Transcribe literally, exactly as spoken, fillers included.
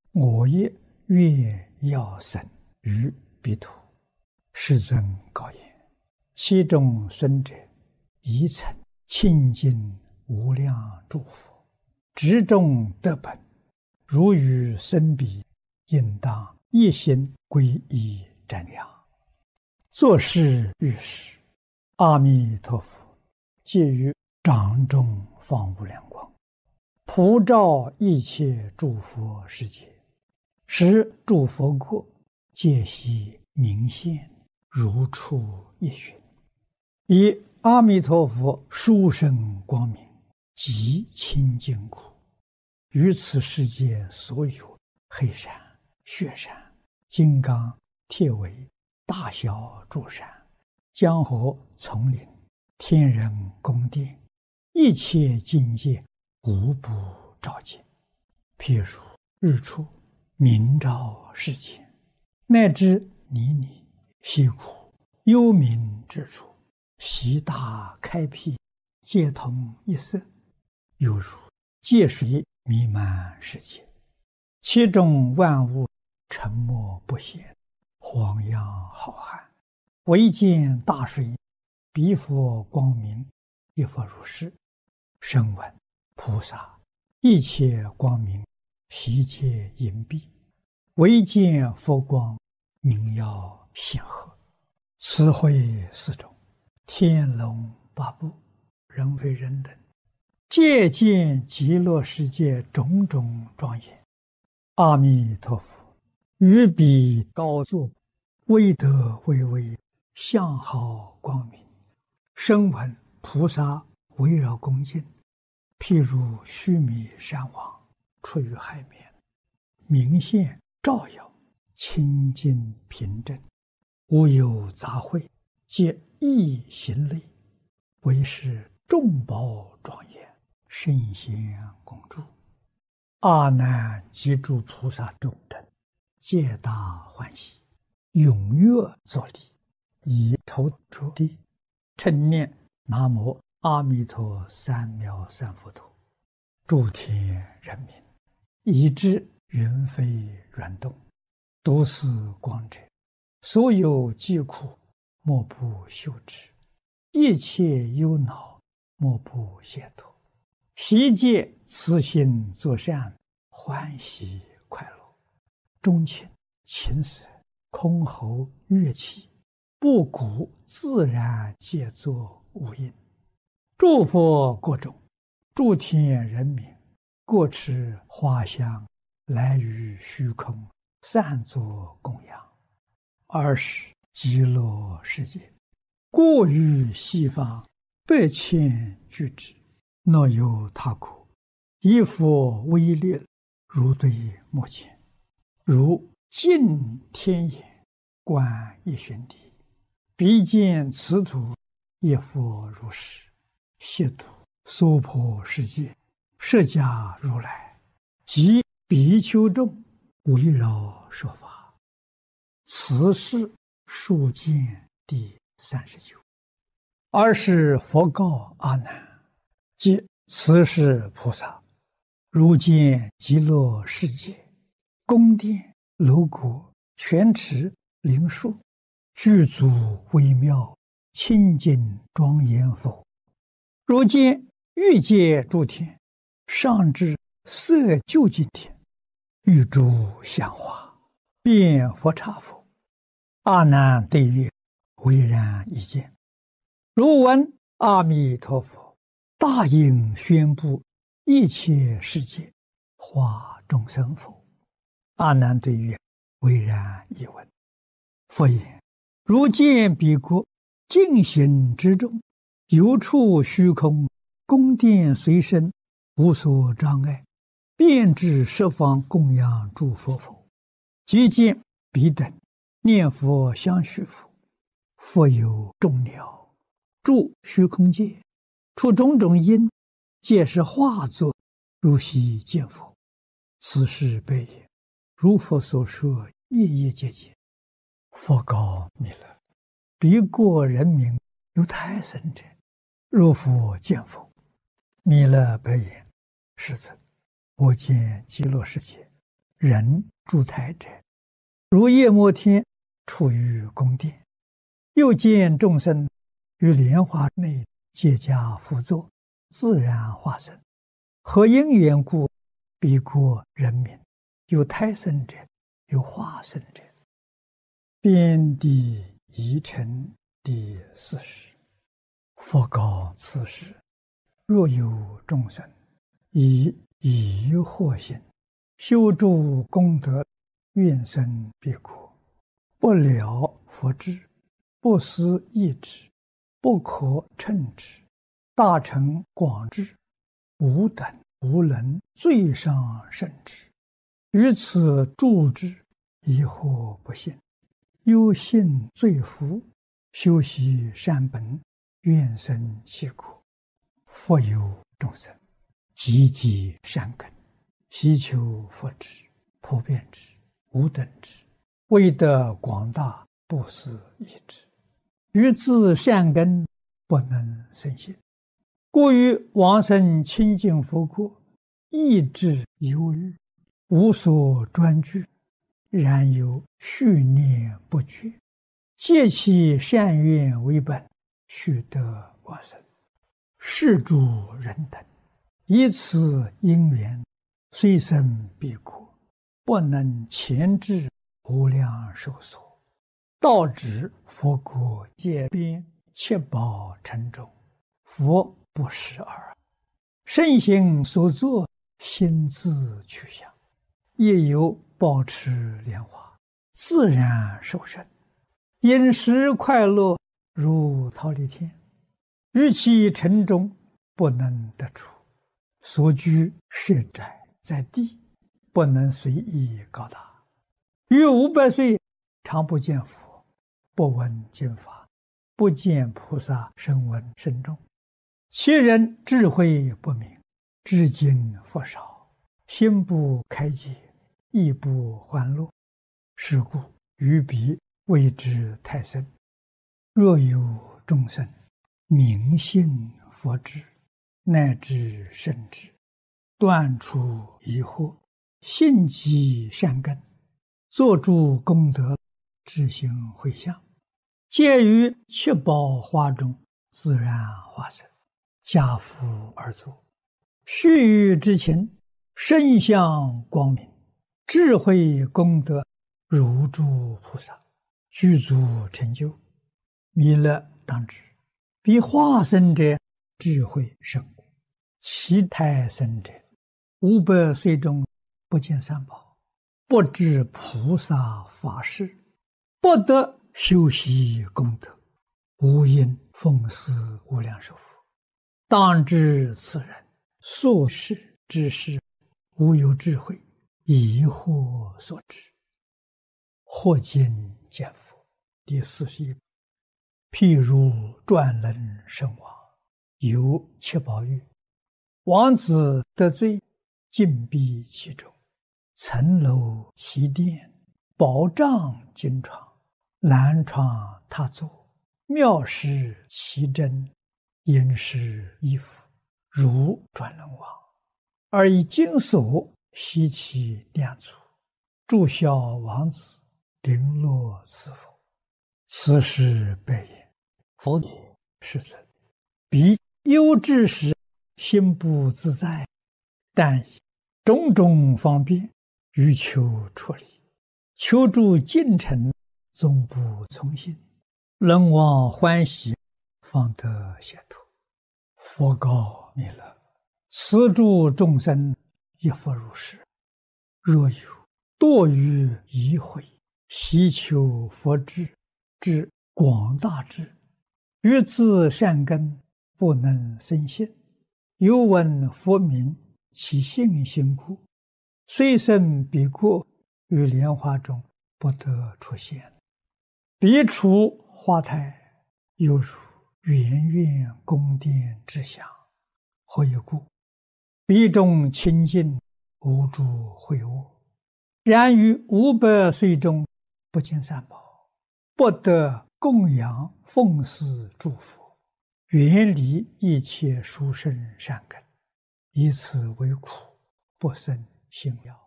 我也愿要生于彼土。世尊告言：其中孙者，宜曾亲近无量诸佛，执中得本。如与生彼，应当一心皈依瞻仰。作是遇时，阿弥陀佛借于掌中放无量光，普照一切诸佛世界，使诸佛国皆悉明现，如出一寻。以阿弥陀佛殊胜光明，极清净故，于此世界所有黑山、雪山、金刚、铁围、大小诸山、江河、丛林、天人宫殿，一切境界无不照见。譬如日出明照世间，乃至泥泞溪谷幽冥之处，悉大开辟，皆同一色，犹如界水弥漫世界，其中万物沉默不显，荒洋浩瀚，唯见大水，彼佛光明，一佛如是。声闻菩萨一切光明，悉皆隐蔽，唯见佛光明耀显赫。此会四种，天龙八部，人非人等，皆见极乐世界种种庄严。阿弥陀佛于彼高坐，威德巍巍，相好光明。声闻菩萨围绕恭敬，譬如须弥山王出于海面，明现照耀，清净平正，无有杂秽，皆一行类，为是众宝庄严，圣贤共住。阿难及诸菩萨众等，皆大欢喜，踊跃作礼，以头着地，称念南无阿弥陀三藐三菩提。诸天人民，以知云飞软动，读是光者，所有疾苦莫不休止，一切忧恼莫不解脱。悉皆慈心作善，欢喜快乐。钟磬、琴瑟、箜篌、乐器，不鼓自然皆作无音。诸佛国中，诸天人民，各持花香，来于虚空，散作供养。尔时极乐世界，过于西方百千俱胝，若有他国，以佛威力，如对目前，如镜天眼，观一旬地，彼见此土，一佛如是。悉土娑婆世界，释迦如来及比丘众，围绕说法。此是数见第三十九。尔时佛告阿难：即此是菩萨，如见极乐世界，宫殿楼阁、泉池灵树，具足微妙，清净庄严否？如见欲界诸天，上至色究竟天，欲诸香花，遍佛刹否？阿难对曰：唯然一见。如闻阿弥陀佛大应宣布一切世界，化众生否？阿难对曰：唯然一闻。佛言：如见彼国净行之中，有处虚空，宫殿随身，无所障碍，遍至十方供养诸佛否？即见彼等念佛相续否？佛有众鸟住虚空界，出种种因，皆是化作，如悉见否？此是悲也。如佛所说，夜夜皆见。佛告弥勒：彼国人民有胎生者，若复见否？弥勒白言：世尊，我见极乐世界人住台者，如夜摩天处于宫殿，又见众生于莲花内皆加辅佐，自然化身。何因缘故？彼国人民有胎生者，有化生者。遍地疑尘第四十。佛告此时：若有众生以疑惑心修诸功德，愿生彼国，不了佛智，不思议之，不可称之，大乘广智，吾等无能最上甚之。于此助之，疑惑不信，忧信罪福，修习善本，愿生其国。复有众生积极善根，希求佛智，普遍之，无等之，为得广大，不思议之。于自善根不能生信，故于往生清净佛国，意志忧虑，无所专具，然有续念不绝，借其善愿为本，须得往生。是诸人等以此因缘，虽生彼国，不能前至无量寿所，到指佛国界边，七宝城中，佛不识耳。圣行所作，心自去向，亦有保持莲花，自然受生，饮食快乐，如忉利天。于其城中不能得出，所居设宅在地，不能随意高大。于五百岁常不见佛，不闻经法，不见菩萨声闻甚众。其人智慧不明，至今佛少，心不开解，亦不欢乐。是故于彼谓之太深。若有众生明信佛智，乃至圣智，断除疑惑，信积善根，作诸功德，志行回向，皆于七宝花中自然化身，家父而作。须臾之情，身相光明，智慧功德如诸菩萨，具足成就。弥勒当知，彼化身者智慧甚广，其胎生者五百岁中不见三宝，不知菩萨法事，不得修习功德，无因奉祀无量寿佛。当知此人所事之事，无有智慧，疑惑所致。或今见佛第四十一。譬如转轮圣王，有七宝玉，王子得罪，禁闭其中，层楼其殿，宝帐金床，蓝床榻座，妙饰其珍，殷实衣服，如转轮王，而以金锁悉其两足，祝孝王子，绫罗赐佛。此时白言：佛也，世尊，彼忧之时，心不自在，但以种种方便，欲求出离，求助进程，总不从心，人望欢喜，方得解脱。佛告弥勒：此诸众生亦复如是。若有堕于疑慧，希求佛智，至广大智，于自善根不能生信，犹闻佛名，其信心故，虽生彼国，于莲花中不得出现。彼处花台，犹如圆圆宫殿之祥。何以故？彼中清净，无诸秽恶。然于五百岁中，不见三宝，不得供养奉祀诸佛，远离一切殊胜善根，以此为苦，不生信要。